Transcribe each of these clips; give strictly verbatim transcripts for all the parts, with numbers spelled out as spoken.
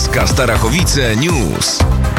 Kielecka Starachowice News.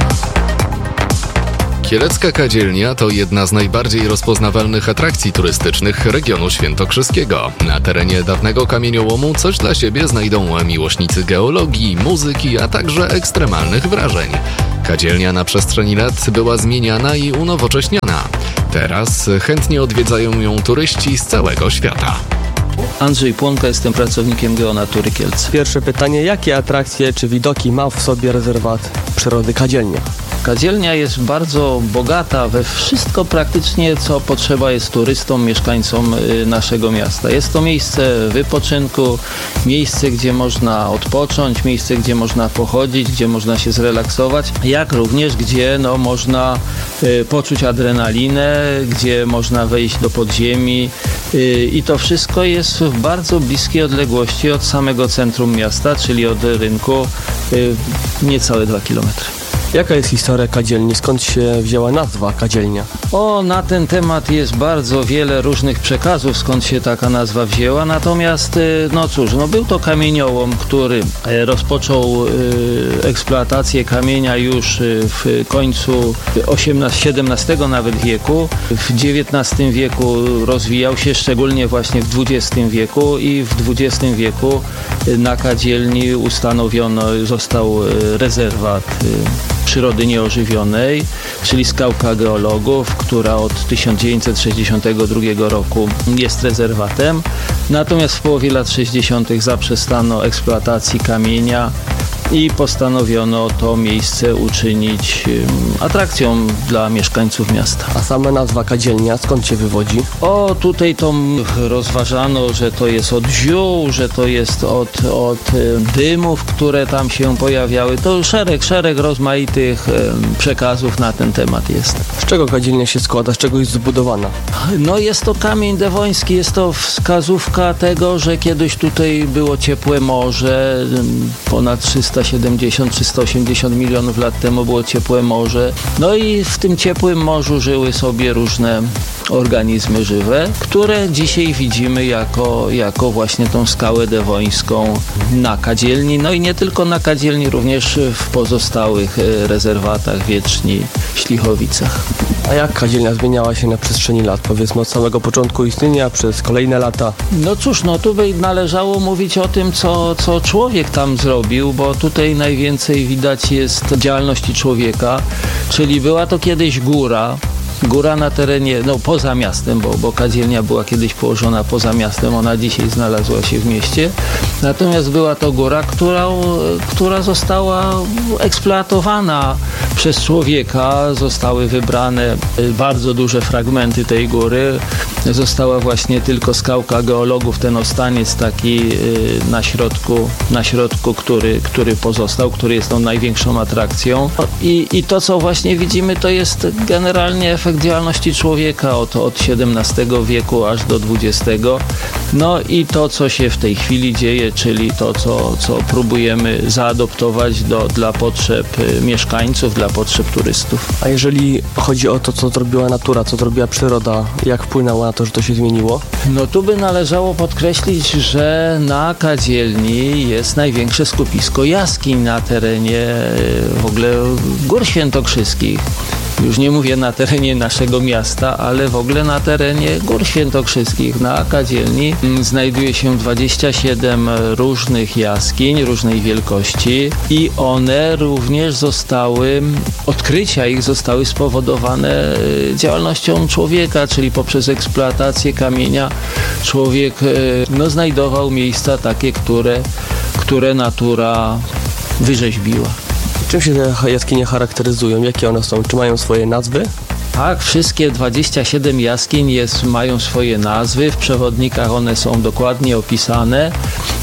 Kielecka Kadzielnia to jedna z najbardziej rozpoznawalnych atrakcji turystycznych regionu świętokrzyskiego. Na terenie dawnego kamieniołomu coś dla siebie znajdą miłośnicy geologii, muzyki, a także ekstremalnych wrażeń. Kadzielnia na przestrzeni lat była zmieniana i unowocześniana. Teraz chętnie odwiedzają ją turyści z całego świata. Andrzej Płonka, jestem pracownikiem Geonatury Kielce. Pierwsze pytanie, jakie atrakcje czy widoki ma w sobie rezerwat przyrody Kadzielnia? Kadzielnia jest bardzo bogata we wszystko praktycznie, co potrzeba jest turystom, mieszkańcom naszego miasta. Jest to miejsce wypoczynku, miejsce, gdzie można odpocząć, miejsce, gdzie można pochodzić, gdzie można się zrelaksować, jak również gdzie no, można y, poczuć adrenalinę, gdzie można wejść do podziemi y, i to wszystko jest w bardzo bliskiej odległości od samego centrum miasta, czyli od rynku y, niecałe dwa kilometry. Jaka jest historia Kadzielni? Skąd się wzięła nazwa Kadzielnia? O, na ten temat jest bardzo wiele różnych przekazów, skąd się taka nazwa wzięła. Natomiast, no cóż, no był to kamieniołom, który rozpoczął eksploatację kamienia już w końcu siedemnastego nawet wieku. W dziewiętnastym wieku rozwijał się, szczególnie właśnie w dwudziestym wieku i w dwudziestym wieku na Kadzielni ustanowiono, został rezerwat przyrody nieożywionej, czyli skałka geologów, która od tysiąc dziewięćset sześćdziesiątego drugiego roku jest rezerwatem. Natomiast w połowie lat sześćdziesiątych zaprzestano eksploatacji kamienia i postanowiono to miejsce uczynić atrakcją dla mieszkańców miasta. A sama nazwa Kadzielnia skąd się wywodzi? O, tutaj to rozważano, że to jest od ziół, że to jest od, od dymów, które tam się pojawiały. To szereg, szereg rozmaitych przekazów na ten temat jest. Z czego Kadzielnia się składa? Z czego jest zbudowana? No jest to kamień dewoński, jest to wskazówka tego, że kiedyś tutaj było ciepłe morze, ponad trzysta siedemdziesiąt trzysta osiemdziesiąt milionów lat temu było ciepłe morze. No i w tym ciepłym morzu żyły sobie różne organizmy żywe, które dzisiaj widzimy jako, jako właśnie tą skałę dewońską na Kadzielni. No i nie tylko na Kadzielni, również w pozostałych rezerwatach Wieczni, Ślichowicach. A jak Kadzielnia zmieniała się na przestrzeni lat? Powiedzmy od samego początku istnienia przez kolejne lata. No cóż, no tu by należało mówić o tym, co, co człowiek tam zrobił, bo tutaj najwięcej widać jest działalności człowieka, czyli była to kiedyś góra, Góra na terenie, no poza miastem, bo, bo Kadzielnia była kiedyś położona poza miastem, ona dzisiaj znalazła się w mieście. Natomiast była to góra, która, która została eksploatowana przez człowieka. Zostały wybrane bardzo duże fragmenty tej góry. Została właśnie tylko skałka geologów, ten ostaniec taki na środku, na środku który, który pozostał, który jest tą największą atrakcją. I, i to, co właśnie widzimy, to jest generalnie efekt działalności człowieka od, od siedemnastego wieku aż do dwudziestego. No i to, co się w tej chwili dzieje, czyli to, co, co próbujemy zaadoptować do, dla potrzeb mieszkańców, dla potrzeb turystów. A jeżeli chodzi o to, co zrobiła natura, co zrobiła przyroda, jak wpłynęła na to, że to się zmieniło? No tu by należało podkreślić, że na Kadzielni jest największe skupisko jaskiń na terenie w ogóle Gór Świętokrzyskich. Już nie mówię na terenie naszego miasta, ale w ogóle na terenie Gór Świętokrzyskich. Na Kadzielni znajduje się dwadzieścia siedem różnych jaskiń, różnej wielkości i one również zostały, odkrycia ich zostały spowodowane działalnością człowieka, czyli poprzez eksploatację kamienia człowiek no, znajdował miejsca takie, które, które natura wyrzeźbiła. Czym się te jaskinie charakteryzują? Jakie one są? Czy mają swoje nazwy? Tak, wszystkie dwadzieścia siedem jaskiń jest, mają swoje nazwy, w przewodnikach one są dokładnie opisane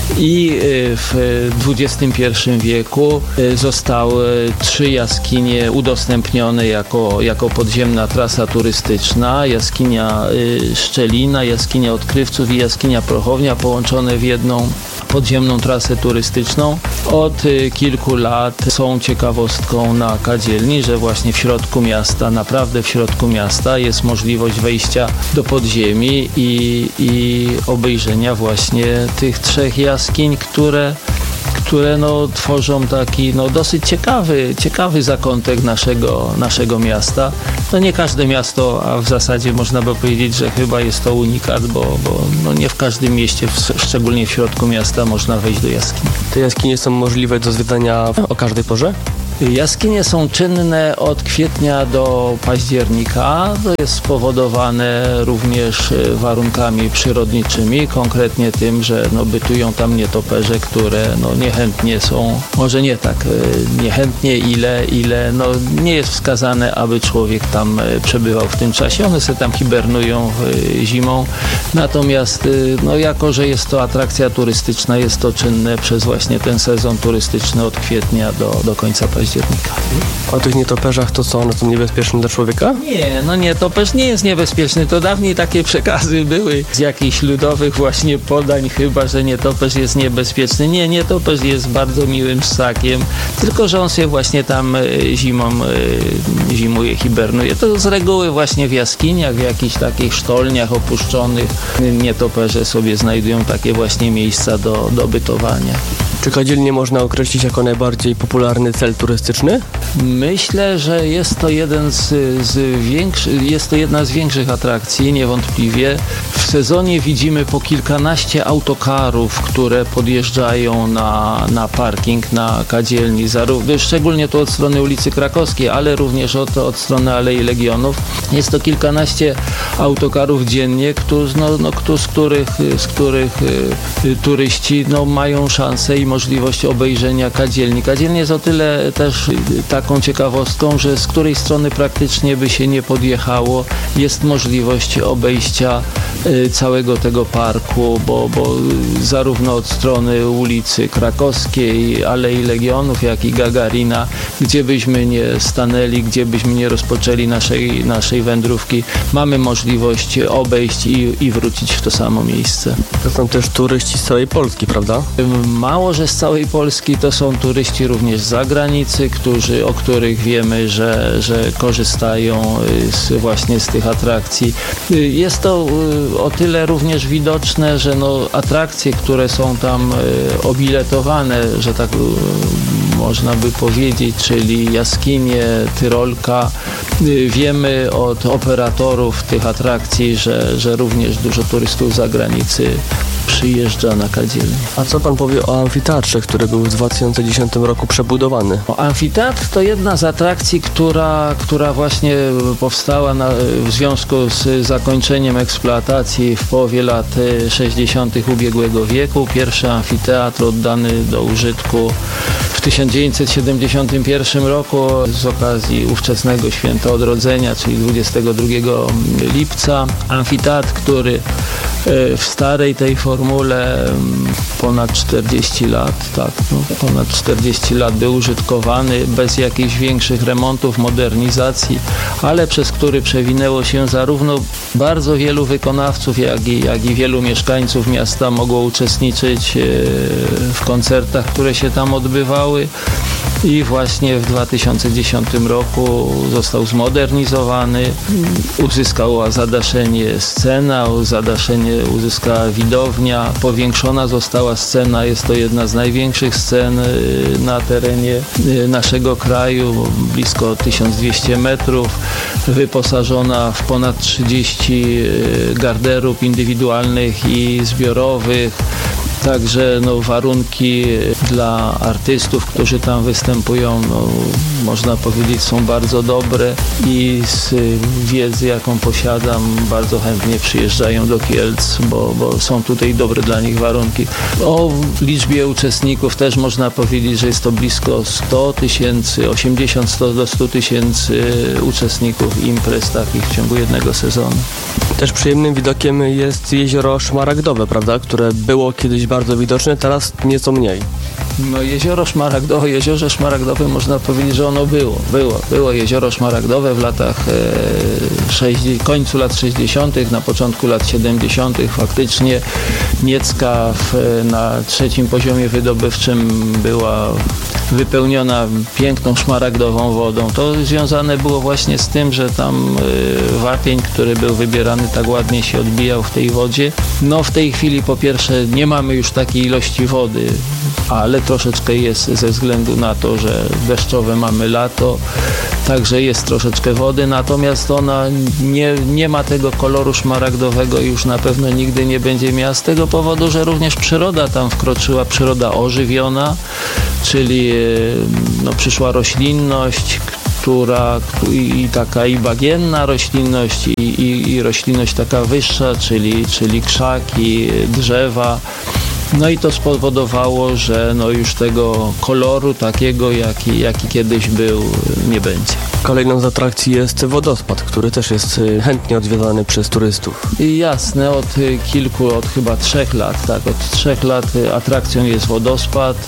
i w dwudziestym pierwszym wieku zostały trzy jaskinie udostępnione jako, jako podziemna trasa turystyczna. Jaskinia Szczelina, jaskinia Odkrywców i jaskinia Prochownia połączone w jedną podziemną trasę turystyczną. Od kilku lat są ciekawostką na Kadzielni, że właśnie w środku miasta, naprawdę w środku miasta jest możliwość wejścia do podziemi i, i obejrzenia właśnie tych trzech jaskiń, które które no, tworzą taki no, dosyć ciekawy, ciekawy zakątek naszego, naszego miasta. No nie każde miasto, a w zasadzie można by powiedzieć, że chyba jest to unikat, bo, bo no, nie w każdym mieście, w, szczególnie w środku miasta, można wejść do jaskini. Te jaskinie są możliwe do zwiedzania o każdej porze? Jaskinie są czynne od kwietnia do października. To jest spowodowane również warunkami przyrodniczymi, konkretnie tym, że no, bytują tam nietoperze, które no, niechętnie są, może nie tak niechętnie, ile, ile no, nie jest wskazane, aby człowiek tam przebywał w tym czasie. One sobie tam hibernują zimą. Natomiast no, jako, że jest to atrakcja turystyczna, jest to czynne przez właśnie ten sezon turystyczny od kwietnia do, do końca października. O tych nietoperzach to co, one są niebezpieczne dla człowieka? Nie, no nietoperz nie jest niebezpieczny. To dawniej takie przekazy były z jakichś ludowych właśnie podań chyba, że nietoperz jest niebezpieczny. Nie, nietoperz jest bardzo miłym ssakiem, tylko że on się właśnie tam zimą zimuje, hibernuje. To z reguły właśnie w jaskiniach, w jakichś takich sztolniach opuszczonych nietoperze sobie znajdują takie właśnie miejsca do, do bytowania. Czy Kadzielnię można określić jako najbardziej popularny cel turystyczny? Myślę, że jest to jeden z, z większych, jest to jedna z większych atrakcji, niewątpliwie. W sezonie widzimy po kilkanaście autokarów, które podjeżdżają na, na parking na Kadzielni, zarówno, szczególnie to od strony ulicy Krakowskiej, ale również od, od strony Alei Legionów. Jest to kilkanaście autokarów dziennie, którzy, no, no, z których, z których y, turyści no, mają szansę i możliwość obejrzenia Kadzielni. Kadzielnia jest o tyle też taką ciekawostką, że z której strony praktycznie by się nie podjechało, jest możliwość obejścia y, całego tego parku, bo, bo zarówno od strony ulicy Krakowskiej, Alei Legionów, jak i Gagarina, gdzie byśmy nie stanęli, gdzie byśmy nie rozpoczęli naszej, naszej wędrówki, mamy możliwość obejść i, i wrócić w to samo miejsce. To są też turyści z całej Polski, prawda? Mało, że z całej Polski, to są turyści również z zagranicy, którzy, o których wiemy, że, że korzystają z, właśnie z tych atrakcji. Jest to o tyle również widoczne, że no, atrakcje, które są tam obiletowane, że tak można by powiedzieć, czyli jaskinie, Tyrolka, wiemy od operatorów tych atrakcji, że, że również dużo turystów z zagranicy przyjeżdża na Kadzielnię. A co pan powie o amfiteatrze, który był w dwa tysiące dziesiątym roku przebudowany? O, amfiteatr to jedna z atrakcji, która, która właśnie powstała na, w związku z zakończeniem eksploatacji w połowie lat sześćdziesiątych ubiegłego wieku. Pierwszy amfiteatr oddany do użytku w tysiąc dziewięćset siedemdziesiątym pierwszym roku z okazji ówczesnego Święta Odrodzenia, czyli dwudziestego drugiego lipca. Amfiteatr, który w starej tej formule ponad czterdzieści lat, tak, no, ponad czterdzieści lat był użytkowany bez jakichś większych remontów, modernizacji, ale przez który przewinęło się zarówno bardzo wielu wykonawców, jak i, jak i wielu mieszkańców miasta mogło uczestniczyć w koncertach, które się tam odbywały. I właśnie w dwa tysiące dziesiątym roku został zmodernizowany, uzyskała zadaszenie scena, zadaszenie uzyskała widownia, powiększona została scena, jest to jedna z największych scen na terenie naszego kraju, blisko tysiąc dwieście metrów, wyposażona w ponad trzydzieści garderób indywidualnych i zbiorowych. Także no, warunki dla artystów, którzy tam występują, no, można powiedzieć, są bardzo dobre i z wiedzy, jaką posiadam, bardzo chętnie przyjeżdżają do Kielc, bo, bo są tutaj dobre dla nich warunki. O liczbie uczestników też można powiedzieć, że jest to blisko sto tysięcy, osiemdziesiąt do stu tysięcy uczestników imprez takich w ciągu jednego sezonu. Też przyjemnym widokiem jest jezioro Szmaragdowe, prawda, które było kiedyś bardzo widoczne, teraz nieco mniej. No jezioro Szmaragdowe, jeziorze Szmaragdowym można powiedzieć, że ono było, było, było jezioro Szmaragdowe w latach e, sześćdziesiątych, końcu lat sześćdziesiątych, na początku lat siedemdziesiątych faktycznie Niecka w, na trzecim poziomie wydobywczym była wypełniona piękną szmaragdową wodą. To związane było właśnie z tym, że tam wapień, który był wybierany, tak ładnie się odbijał w tej wodzie. No w tej chwili po pierwsze nie mamy już takiej ilości wody, ale troszeczkę jest ze względu na to, że deszczowe mamy lato, także jest troszeczkę wody, natomiast ona nie, nie ma tego koloru szmaragdowego i już na pewno nigdy nie będzie miała z tego powodu, że również przyroda tam wkroczyła, przyroda ożywiona, czyli no, przyszła roślinność, która i, i taka i bagienna roślinność i, i, i roślinność taka wyższa, czyli, czyli krzaki, drzewa. No i to spowodowało, że no już tego koloru takiego, jaki, jaki kiedyś był, nie będzie. Kolejną z atrakcji jest wodospad, który też jest chętnie odwiedzany przez turystów. I jasne, od kilku, od chyba trzech lat, tak, od trzech lat atrakcją jest wodospad.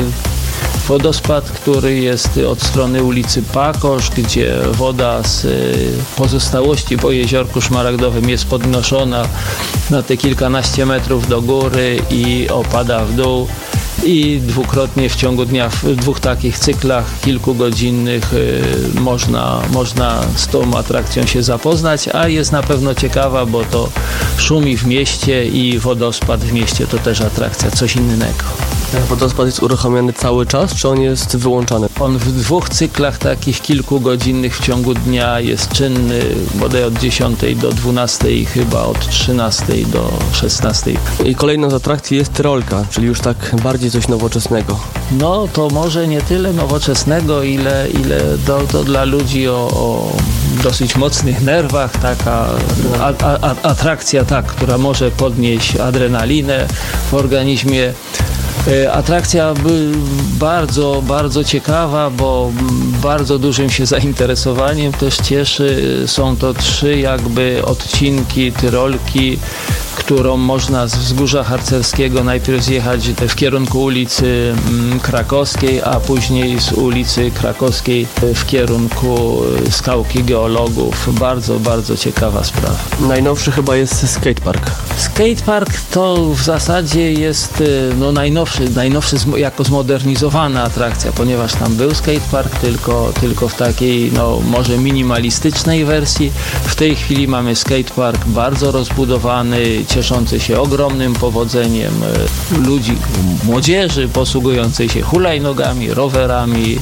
Wodospad, który jest od strony ulicy Pakosz, gdzie woda z pozostałości po jeziorku szmaragdowym jest podnoszona na te kilkanaście metrów do góry i opada w dół. I dwukrotnie w ciągu dnia, w dwóch takich cyklach kilkugodzinnych y, można, można z tą atrakcją się zapoznać, a jest na pewno ciekawa, bo to szumi w mieście i wodospad w mieście to też atrakcja, coś innego. Ten wodospad jest uruchamiany cały czas, czy on jest wyłączany? On w dwóch cyklach takich kilkugodzinnych w ciągu dnia jest czynny, bodaj od dziesiątej do dwunastej, chyba od trzynastej do szesnastej. I kolejną z atrakcji jest tyrolka, czyli już tak bardziej coś nowoczesnego. No to może nie tyle nowoczesnego, ile, ile to, to dla ludzi o, o dosyć mocnych nerwach, taka a, a, atrakcja, tak, która może podnieść adrenalinę w organizmie. Atrakcja bardzo, bardzo ciekawa, bo bardzo dużym się zainteresowaniem też cieszy. Są to trzy jakby odcinki tyrolki, którą można z wzgórza harcerskiego najpierw zjechać w kierunku ulicy Krakowskiej, a później z ulicy Krakowskiej w kierunku Skałki Geologów. Bardzo, bardzo ciekawa sprawa. Najnowszy chyba jest skatepark. Skatepark to w zasadzie jest no, najnowszy, najnowszy jako zmodernizowana atrakcja, ponieważ tam był skatepark, tylko, tylko w takiej no, może minimalistycznej wersji. W tej chwili mamy skatepark bardzo rozbudowany, cieszący się ogromnym powodzeniem ludzi, młodzieży posługującej się hulajnogami, rowerami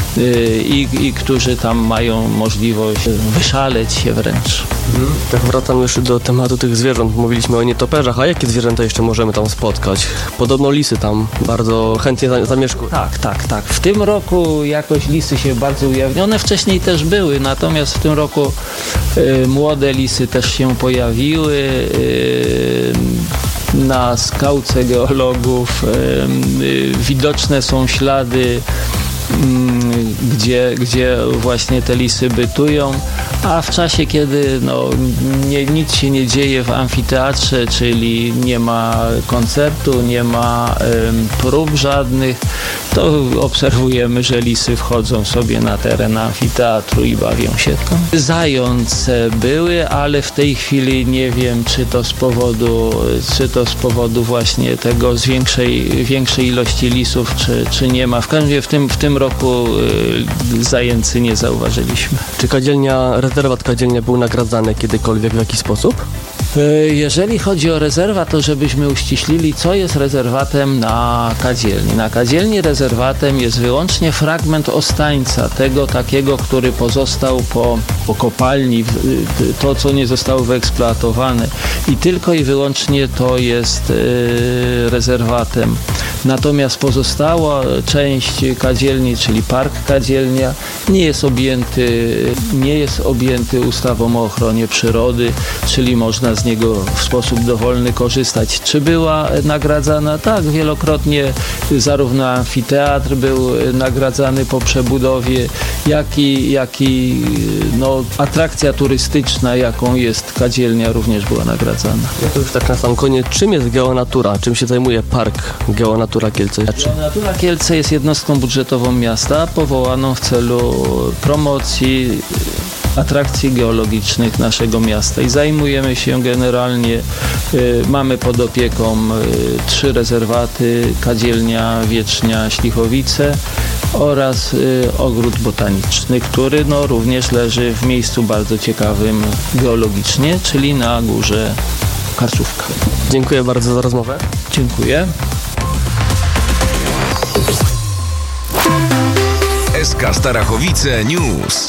i, i którzy tam mają możliwość wyszaleć się wręcz. Mhm. Tak wracam jeszcze do tematu tych zwierząt. Mówiliśmy o nietoperzach, a jakie zwierzęta jeszcze możemy tam spotkać? Podobno lisy tam bardzo chętnie zamieszkują. Tak, tak, tak. W tym roku jakoś lisy się bardzo ujawniły. One wcześniej też były, natomiast w tym roku y, młode lisy też się pojawiły. Y, na skałce geologów y, y, widoczne są ślady, Gdzie, gdzie właśnie te lisy bytują, a w czasie, kiedy no, nie, nic się nie dzieje w amfiteatrze, czyli nie ma koncertu, nie ma ym, prób żadnych, to obserwujemy, że lisy wchodzą sobie na teren amfiteatru i bawią się tam. Zające były, ale w tej chwili nie wiem, czy to z powodu, czy to z powodu właśnie tego z większej, większej ilości lisów, czy, czy nie ma. W każdym razie w tym, w tym roku y, zajęcy nie zauważyliśmy. Czy kadzielnia, rezerwat kadzielnia był nagradzany kiedykolwiek w jakiś sposób? Jeżeli chodzi o rezerwat, to żebyśmy uściślili, co jest rezerwatem na kadzielni. Na kadzielni rezerwatem jest wyłącznie fragment Ostańca, tego takiego, który pozostał po, po kopalni, to co nie zostało wyeksploatowane i tylko i wyłącznie to jest yy, rezerwatem. Natomiast pozostała część kadzielni, czyli park kadzielnia, nie jest objęty, nie jest objęty ustawą o ochronie przyrody, czyli można z niego w sposób dowolny korzystać. Czy była nagradzana? Tak, wielokrotnie zarówno amfiteatr był nagradzany po przebudowie, jak i, jak i no, atrakcja turystyczna, jaką jest kadzielnia, również była nagradzana. Ja to już tak na sam koniec, czym jest Geonatura? Czym się zajmuje park Geonatura Kielce? Geonatura Kielce jest jednostką budżetową miasta, powołaną w celu promocji atrakcji geologicznych naszego miasta i zajmujemy się generalnie, y, mamy pod opieką y, trzy rezerwaty, Kadzielnia, Wiecznia, Ślichowice oraz y, ogród botaniczny, który no, również leży w miejscu bardzo ciekawym geologicznie, czyli na górze Karczówka. Dziękuję bardzo za rozmowę. Dziękuję. S K Starachowice News.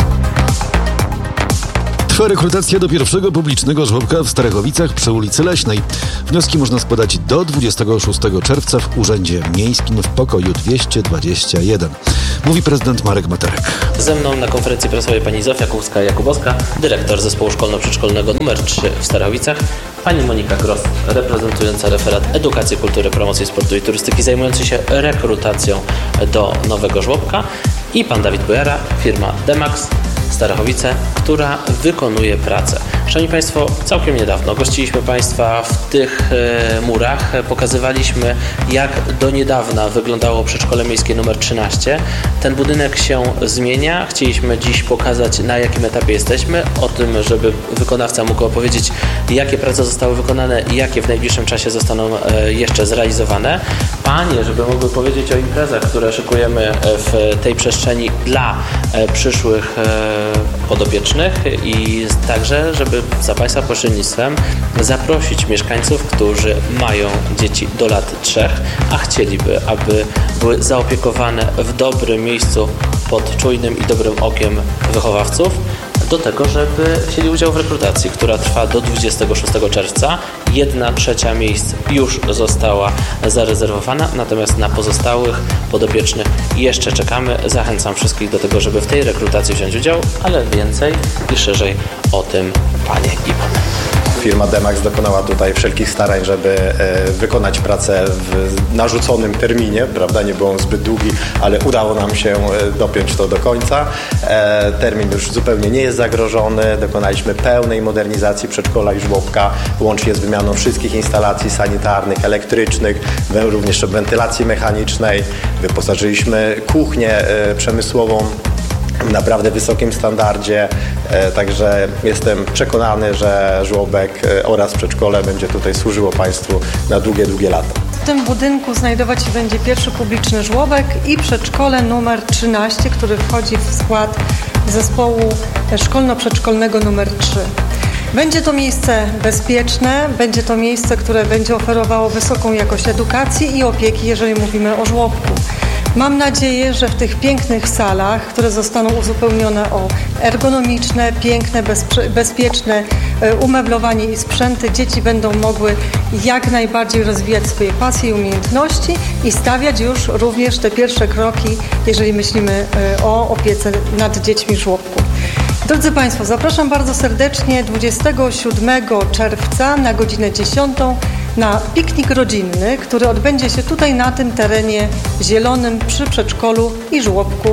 Trwa rekrutacja do pierwszego publicznego żłobka w Starachowicach przy ulicy Leśnej. Wnioski można składać do dwudziestego szóstego czerwca w Urzędzie Miejskim w pokoju dwieście dwadzieścia jeden. Mówi prezydent Marek Materek. Ze mną na konferencji prasowej pani Zofia Kowska-Jakubowska, dyrektor Zespołu Szkolno-Przedszkolnego numer trzy w Starachowicach, pani Monika Gross, reprezentująca referat Edukacji, Kultury, Promocji Sportu i Turystyki, zajmujący się rekrutacją do nowego żłobka, i pan Dawid Bojara, firma Demax Starachowice, która wykonuje pracę. Szanowni Państwo, całkiem niedawno gościliśmy Państwa w tych e, murach. Pokazywaliśmy, jak do niedawna wyglądało przedszkole miejskie numer trzynaście. Ten budynek się zmienia. Chcieliśmy dziś pokazać, na jakim etapie jesteśmy, o tym, żeby wykonawca mógł opowiedzieć, jakie prace zostały wykonane i jakie w najbliższym czasie zostaną e, jeszcze zrealizowane. Panie, żeby mogły powiedzieć o imprezach, które szykujemy w tej przestrzeni dla e, przyszłych e, podopiecznych, i także, żeby za Państwa pośrednictwem zaprosić mieszkańców, którzy mają dzieci do lat trzech, a chcieliby, aby były zaopiekowane w dobrym miejscu pod czujnym i dobrym okiem wychowawców, do tego, żeby wzięli udział w rekrutacji, która trwa do dwudziestego szóstego czerwca. Jedna trzecia miejsc już została zarezerwowana, natomiast na pozostałych podopiecznych jeszcze czekamy. Zachęcam wszystkich do tego, żeby w tej rekrutacji wziąć udział, ale więcej i szerzej o tym panie i panowie. Firma Demax dokonała tutaj wszelkich starań, żeby e, wykonać pracę w narzuconym terminie, prawda, nie był on zbyt długi, ale udało nam się e, dopiąć to do końca. E, termin już zupełnie nie jest zagrożony, dokonaliśmy pełnej modernizacji przedszkola i żłobka, łącznie z wymianą wszystkich instalacji sanitarnych, elektrycznych, również wentylacji mechanicznej. Wyposażyliśmy kuchnię e, przemysłową w naprawdę wysokim standardzie, e, także jestem przekonany, że żłobek e, oraz przedszkole będzie tutaj służyło Państwu na długie, długie lata. W tym budynku znajdować się będzie pierwszy publiczny żłobek i przedszkole numer trzynaście, który wchodzi w skład zespołu szkolno-przedszkolnego numer trzy. Będzie to miejsce bezpieczne, będzie to miejsce, które będzie oferowało wysoką jakość edukacji i opieki, jeżeli mówimy o żłobku. Mam nadzieję, że w tych pięknych salach, które zostaną uzupełnione o ergonomiczne, piękne, bezpie- bezpieczne umeblowanie i sprzęty, dzieci będą mogły jak najbardziej rozwijać swoje pasje i umiejętności i stawiać już również te pierwsze kroki, jeżeli myślimy o opiece nad dziećmi w żłobku. Drodzy Państwo, zapraszam bardzo serdecznie dwudziestego siódmego czerwca na godzinę dziesiątą na piknik rodzinny, który odbędzie się tutaj na tym terenie zielonym przy przedszkolu i żłobku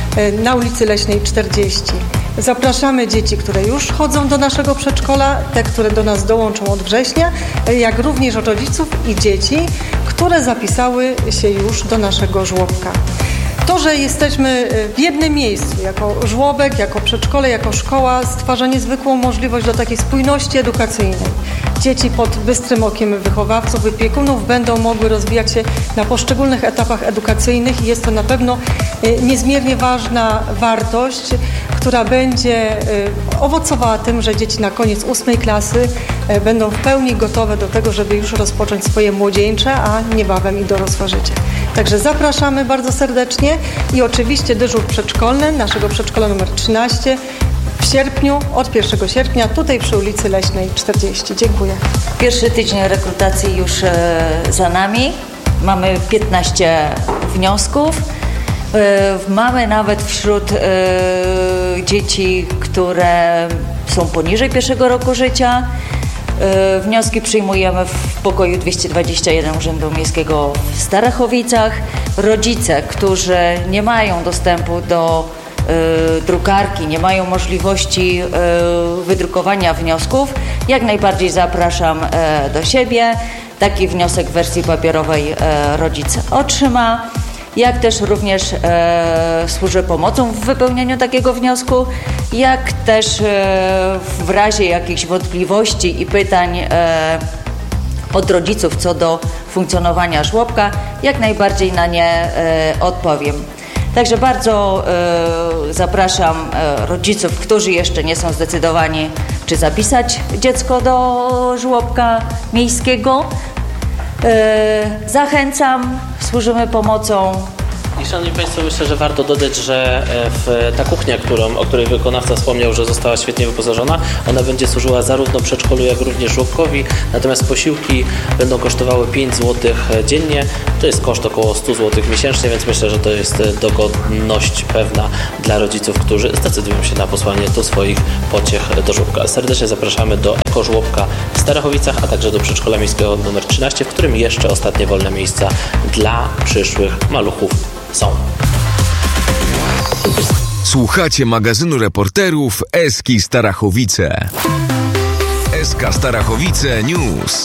na ulicy Leśnej czterdzieści. Zapraszamy dzieci, które już chodzą do naszego przedszkola, te, które do nas dołączą od września, jak również rodziców i dzieci, które zapisały się już do naszego żłobka. To, że jesteśmy w jednym miejscu, jako żłobek, jako przedszkole, jako szkoła, stwarza niezwykłą możliwość do takiej spójności edukacyjnej. Dzieci pod bystrym okiem wychowawców, opiekunów będą mogły rozwijać się na poszczególnych etapach edukacyjnych i jest to na pewno niezmiernie ważna wartość, która będzie owocowała tym, że dzieci na koniec ósmej klasy będą w pełni gotowe do tego, żeby już rozpocząć swoje młodzieńcze, a niebawem i dorosłe życie. Także zapraszamy bardzo serdecznie i oczywiście dyżur przedszkolny naszego przedszkola numer trzynaście w sierpniu, od pierwszego sierpnia, tutaj przy ulicy Leśnej czterdzieści. Dziękuję. Pierwszy tydzień rekrutacji już e, za nami. Mamy piętnaście wniosków. E, mamy nawet wśród e, dzieci, które są poniżej pierwszego roku życia. E, wnioski przyjmujemy w pokoju dwieście dwadzieścia jeden Urzędu Miejskiego w Starachowicach. Rodzice, którzy nie mają dostępu do y, drukarki, nie mają możliwości y, wydrukowania wniosków, jak najbardziej zapraszam y, do siebie. Taki wniosek w wersji papierowej y, rodzic otrzyma. Jak też również e, służę pomocą w wypełnianiu takiego wniosku, jak też e, w razie jakichś wątpliwości i pytań e, od rodziców co do funkcjonowania żłobka, jak najbardziej na nie e, odpowiem. Także bardzo e, zapraszam e, rodziców, którzy jeszcze nie są zdecydowani, czy zapisać dziecko do żłobka miejskiego. E, zachęcam, służymy pomocą. I szanowni Państwo, myślę, że warto dodać, że w, ta kuchnia, którą, o której wykonawca wspomniał, że została świetnie wyposażona, ona będzie służyła zarówno przedszkolu, jak również żłobkowi, natomiast posiłki będą kosztowały pięć złotych dziennie. To jest koszt około sto złotych miesięcznie, więc myślę, że to jest dogodność pewna dla rodziców, którzy zdecydują się na posłanie do swoich pociech do żłobka. Serdecznie zapraszamy do ekożłobka w Starachowicach, a także do przedszkola miejskiego numer trzynaście, w którym jeszcze ostatnie wolne miejsca dla przyszłych maluchów są. Słuchacie magazynu reporterów Eski Starachowice. Eska Starachowice News.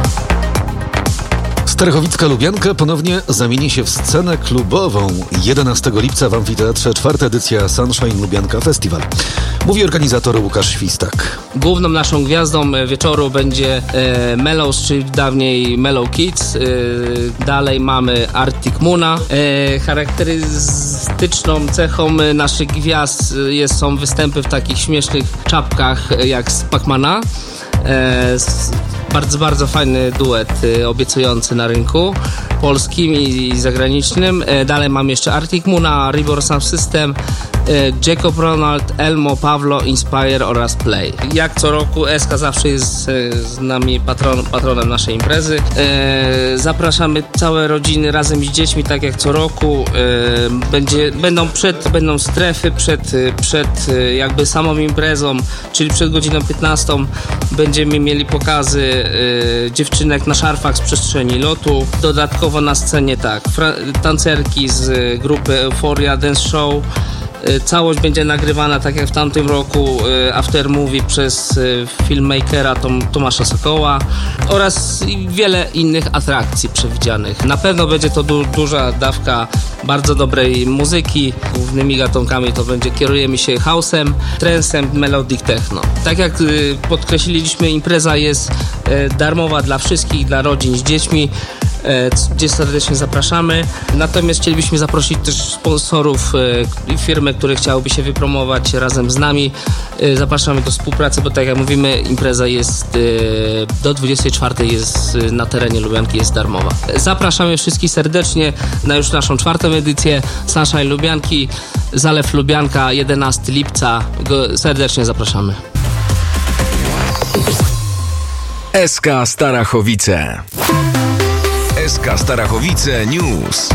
Starachowicka Lubianka ponownie zamieni się w scenę klubową. jedenastego lipca w amfiteatrze czwarta edycja Sunshine Lubianka Festival. Mówi organizator Łukasz Świstak. Główną naszą gwiazdą wieczoru będzie e, Mellows, czyli dawniej Mellow Kids. E, dalej mamy Arctic Moona. E, charakterystyczną cechą naszych gwiazd jest, są występy w takich śmiesznych czapkach jak z Pacmana. E, Bardzo, bardzo fajny duet obiecujący na rynku polskim i zagranicznym. Dalej mam jeszcze Arctic Moona, Ribor Sound System, Jacob Ronald, Elmo, Pawlo, Inspire oraz Play. Jak co roku Eska zawsze jest z nami patron, patronem naszej imprezy. Zapraszamy całe rodziny razem z dziećmi, tak jak co roku. Będzie, będą, przed, będą strefy przed, przed jakby samą imprezą, czyli przed godziną piętnastą będziemy mieli pokazy dziewczynek na szarfach z przestrzeni lotu. Dodatkowo na scenie tak, tancerki z grupy Euphoria Dance Show. Całość będzie nagrywana tak jak w tamtym roku after movie przez filmmakera Tom, Tomasza Sokoła oraz wiele innych atrakcji przewidzianych. Na pewno będzie to du- duża dawka bardzo dobrej muzyki. Głównymi gatunkami to będzie kierujemy się house'em, trance'em, melodic techno. Tak jak podkreśliliśmy, impreza jest darmowa dla wszystkich, dla rodzin z dziećmi, gdzie serdecznie zapraszamy. Natomiast chcielibyśmy zaprosić też sponsorów i firmy, które chciałyby się wypromować razem z nami. Zapraszamy do współpracy, bo tak jak mówimy, impreza jest do dwudziestej czwartej jest na terenie Lubianki, jest darmowa. Zapraszamy wszystkich serdecznie na już naszą czwartą edycję Sunshine Lubianki, Zalew Lubianka, jedenastego lipca. Serdecznie zapraszamy. Eska Starachowice. Eska Starachowice News.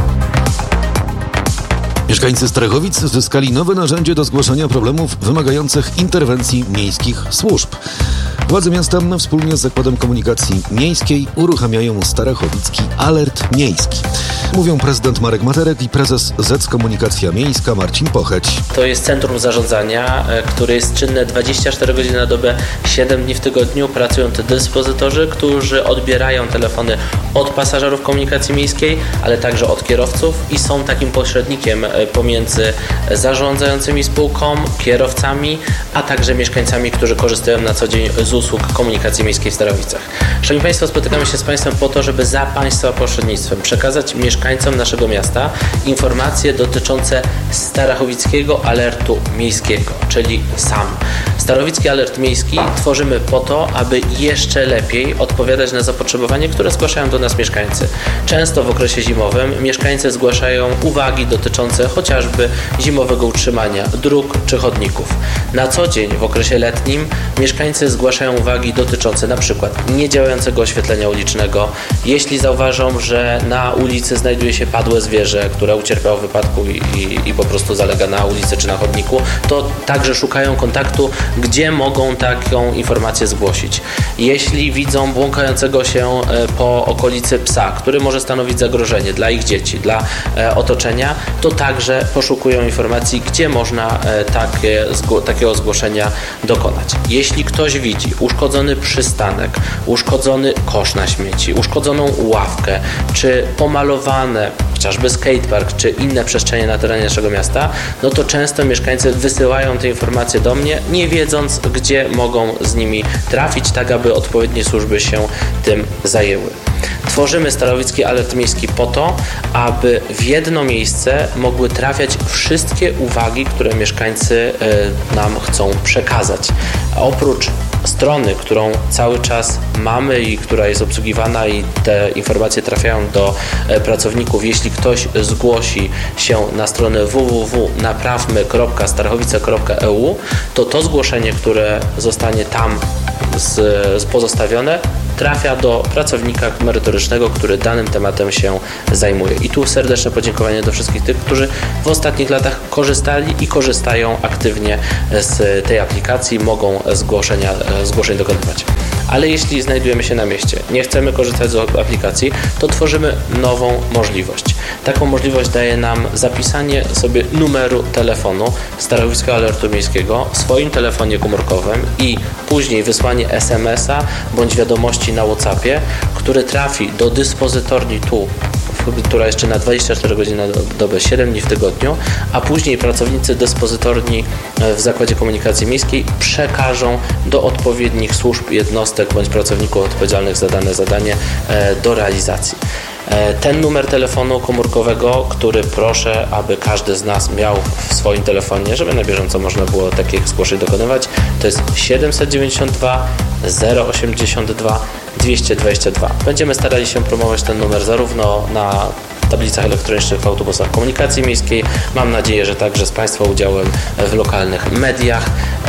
Mieszkańcy Starachowic zyskali nowe narzędzie do zgłaszania problemów wymagających interwencji miejskich służb. Władze miasta wspólnie z Zakładem Komunikacji Miejskiej uruchamiają starachowicki alert miejski. Mówią prezydent Marek Materek i prezes Z E C Komunikacja Miejska Marcin Pocheć. To jest centrum zarządzania, które jest czynne dwadzieścia cztery godziny na dobę, siedem dni w tygodniu. Pracują to dyspozytorzy, którzy odbierają telefony od pasażerów komunikacji miejskiej, ale także od kierowców i są takim pośrednikiem pomiędzy zarządzającymi spółką, kierowcami, a także mieszkańcami, którzy korzystają na co dzień z usług komunikacji miejskiej w Starachowicach. Szanowni Państwo, spotykamy się z Państwem po to, żeby za Państwa pośrednictwem przekazać mieszkańcom naszego miasta informacje dotyczące Starachowickiego Alertu Miejskiego, czyli S A M. Starachowicki Alert Miejski tworzymy po to, aby jeszcze lepiej odpowiadać na zapotrzebowanie, które zgłaszają do nas mieszkańcy. Często w okresie zimowym mieszkańcy zgłaszają uwagi dotyczące chociażby zimowego utrzymania dróg czy chodników. Na co dzień w okresie letnim mieszkańcy zgłaszają uwagi dotyczące na przykład niedziałającego oświetlenia ulicznego. Jeśli zauważą, że na ulicy znajduje się padłe zwierzę, które ucierpiało w wypadku i, i, i po prostu zalega na ulicy czy na chodniku, to także szukają kontaktu, gdzie mogą taką informację zgłosić. Jeśli widzą błąkającego się po okolicy psa, który może stanowić zagrożenie dla ich dzieci, dla otoczenia, to także poszukują informacji, gdzie można takie, takiego zgłoszenia dokonać. Jeśli ktoś widzi uszkodzony przystanek, uszkodzony kosz na śmieci, uszkodzoną ławkę, czy pomalowane chociażby skatepark, czy inne przestrzenie na terenie naszego miasta, no to często mieszkańcy wysyłają te informacje do mnie, nie wiedząc, gdzie mogą z nimi trafić, tak aby odpowiednie służby się tym zajęły. Tworzymy Starachowicki Alert Miejski po to, aby w jedno miejsce mogły trafiać wszystkie uwagi, które mieszkańcy nam chcą przekazać. A oprócz strony, którą cały czas mamy i która jest obsługiwana i te informacje trafiają do pracowników. Jeśli ktoś zgłosi się na stronę w w w kropka naprawmy kropka starachowice kropka e u, to to zgłoszenie, które zostanie tam z, z pozostawione, trafia do pracownika merytorycznego, który danym tematem się zajmuje. I tu serdeczne podziękowanie do wszystkich tych, którzy w ostatnich latach korzystali i korzystają aktywnie z tej aplikacji, mogą zgłoszenia, zgłoszeń dokonywać. Ale jeśli znajdujemy się na mieście, nie chcemy korzystać z aplikacji, to tworzymy nową możliwość. Taką możliwość daje nam zapisanie sobie numeru telefonu Starachowickiego Alertu Miejskiego w swoim telefonie komórkowym i później wysłanie es em es a bądź wiadomości na WhatsAppie, który trafi do dyspozytorni tu, która jeszcze na dwadzieścia cztery godziny na dobę, siedem dni w tygodniu, a później pracownicy dyspozytorni w Zakładzie Komunikacji Miejskiej przekażą do odpowiednich służb, jednostek bądź pracowników odpowiedzialnych za dane zadanie do realizacji. Ten numer telefonu komórkowego, który proszę, aby każdy z nas miał w swoim telefonie, żeby na bieżąco można było takich zgłoszeń dokonywać, to jest siedemset dziewięćdziesiąt dwa zero osiemdziesiąt dwa dwieście dwadzieścia dwa. Będziemy starali się promować ten numer zarówno na tablicach elektronicznych w autobusach komunikacji miejskiej. Mam nadzieję, że także z Państwa udziałem w lokalnych mediach,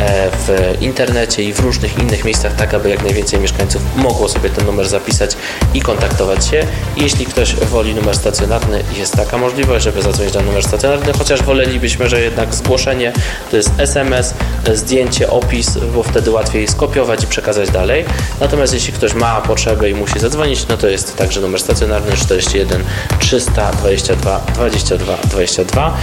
w internecie i w różnych innych miejscach, tak aby jak najwięcej mieszkańców mogło sobie ten numer zapisać i kontaktować się. Jeśli ktoś woli numer stacjonarny, jest taka możliwość, żeby zadzwonić na numer stacjonarny, chociaż wolelibyśmy, że jednak zgłoszenie to jest es em es, zdjęcie, opis, bo wtedy łatwiej skopiować i przekazać dalej. Natomiast jeśli ktoś ma potrzebę i musi zadzwonić, no to jest także numer stacjonarny czterdzieści jeden trzysta dwadzieścia dwa dwadzieścia dwa dwadzieścia dwa.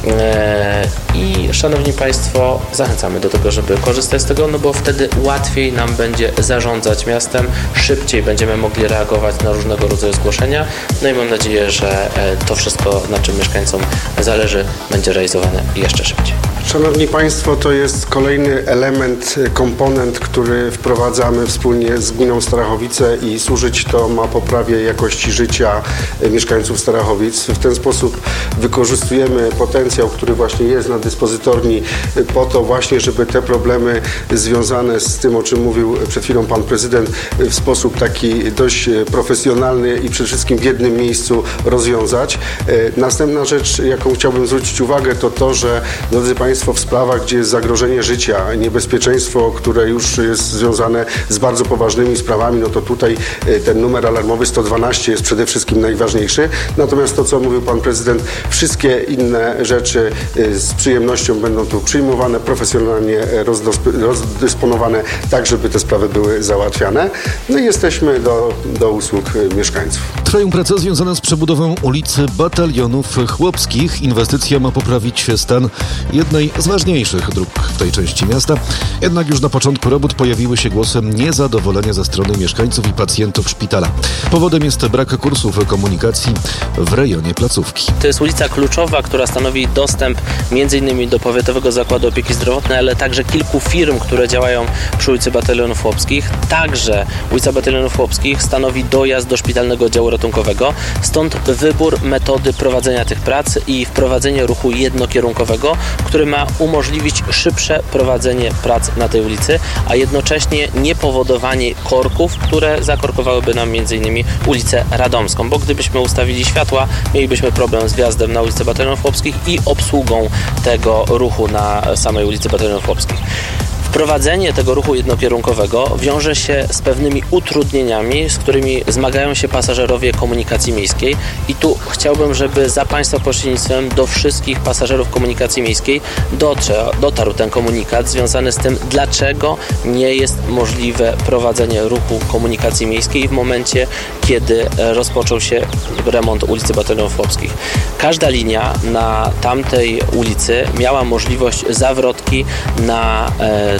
I szanowni Państwo, zachęcamy do tego, żeby korzystać z tego, no bo wtedy łatwiej nam będzie zarządzać miastem, szybciej będziemy mogli reagować na różnego rodzaju zgłoszenia, no i mam nadzieję, że to wszystko, na czym mieszkańcom zależy, będzie realizowane jeszcze szybciej. Szanowni Państwo, to jest kolejny element, komponent, który wprowadzamy wspólnie z gminą Starachowice i służyć to ma poprawie jakości życia mieszkańców Starachowic. W ten sposób wykorzystujemy potencjał, który właśnie jest na dyspozytorni po to właśnie, żeby te problemy związane z tym, o czym mówił przed chwilą Pan Prezydent, w sposób taki dość profesjonalny i przede wszystkim w jednym miejscu rozwiązać. Następna rzecz, jaką chciałbym zwrócić uwagę, to to, że drodzy Państwo, w sprawach, gdzie jest zagrożenie życia, niebezpieczeństwo, które już jest związane z bardzo poważnymi sprawami, no to tutaj ten numer alarmowy sto dwanaście jest przede wszystkim najważniejszy. Natomiast to, co mówił Pan Prezydent, wszystkie inne rzeczy z przyjemnością będą tu przyjmowane, profesjonalnie rozdysponowane, tak żeby te sprawy były załatwiane. No i jesteśmy do, do usług mieszkańców. Trwają prace związane z przebudową ulicy Batalionów Chłopskich. Inwestycja ma poprawić stan jednej z ważniejszych dróg w tej części miasta. Jednak już na początku robót pojawiły się głosy niezadowolenia ze strony mieszkańców i pacjentów szpitala. Powodem jest brak kursów komunikacji w rejonie placówki. To jest ulica kluczowa, która stanowi dostęp między innymi do Powiatowego Zakładu Opieki Zdrowotnej, ale także kilku firm, które działają przy ulicy Batalionów Chłopskich. Także ulica Batalionów Chłopskich stanowi dojazd do szpitalnego oddziału ratunkowego. Stąd wybór metody prowadzenia tych prac i wprowadzenie ruchu jednokierunkowego, który ma umożliwić szybsze prowadzenie prac na tej ulicy, a jednocześnie nie powodowanie korków, które zakorkowałyby nam między innymi ulicę Radomską, bo gdybyśmy ustawili światła, mielibyśmy problem z wjazdem na ulicę Batalionów Chłopskich i obsługą tego ruchu na samej ulicy Batalionów Chłopskich. Wprowadzenie tego ruchu jednokierunkowego wiąże się z pewnymi utrudnieniami, z którymi zmagają się pasażerowie komunikacji miejskiej i tu chciałbym, żeby za Państwa pośrednictwem do wszystkich pasażerów komunikacji miejskiej dotrze, dotarł ten komunikat związany z tym, dlaczego nie jest możliwe prowadzenie ruchu komunikacji miejskiej w momencie, kiedy rozpoczął się remont ulicy Batalionów Chłopskich. Każda linia na tamtej ulicy miała możliwość zawrotki na e,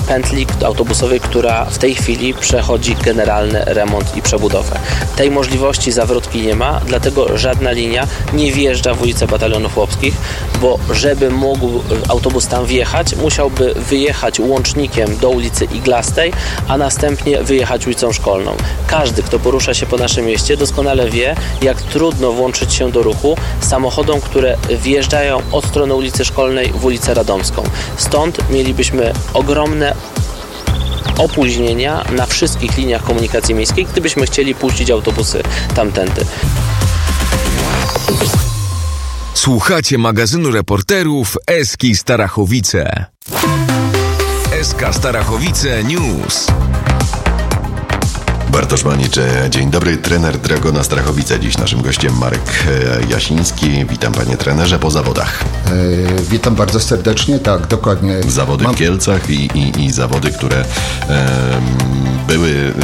pętli autobusowej, która w tej chwili przechodzi generalny remont i przebudowę. Tej możliwości zawrotki nie ma, dlatego żadna linia nie wjeżdża w ulicę Batalionów Chłopskich, bo żeby mógł autobus tam wjechać, musiałby wyjechać łącznikiem do ulicy Iglastej, a następnie wyjechać ulicą Szkolną. Każdy, kto porusza się po naszym mieście, doskonale wie, jak trudno włączyć się do ruchu samochodom, które wjeżdżają od strony ulicy Szkolnej w ulicę Radomską. Stąd mielibyśmy ogromne opóźnienia na wszystkich liniach komunikacji miejskiej, gdybyśmy chcieli puścić autobusy tamtędy. Słuchacie magazynu reporterów Eski Starachowice. S K Starachowice News. Bartosz Manicz, dzień dobry, trener Dragona Strachowice. Dziś naszym gościem Marek Jasiński. Witam panie trenerze po zawodach. E, witam bardzo serdecznie, tak, dokładnie. Zawody Mam... w Kielcach i, i, i zawody, które e, były